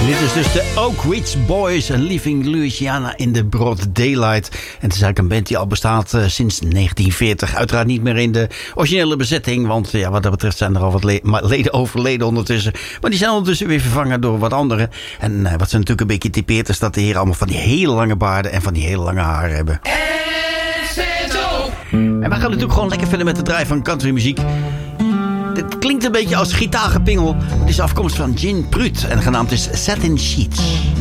Dit is dus de Oak Ridge Boys, Leaving Louisiana in the Broad Daylight. En het is eigenlijk een band die al bestaat sinds 1940. Uiteraard niet meer in de originele bezetting, want ja, wat dat betreft zijn er al wat leden overleden ondertussen. Maar die zijn ondertussen weer vervangen door wat anderen. En wat ze natuurlijk een beetje typeert is dat de heren allemaal van die hele lange baarden en van die hele lange haren hebben. En we gaan natuurlijk gewoon lekker verder met de draai van countrymuziek. Dit klinkt een beetje als gitaargepingel. Het is afkomst van Gin Prut en genaamd is Satin Sheets.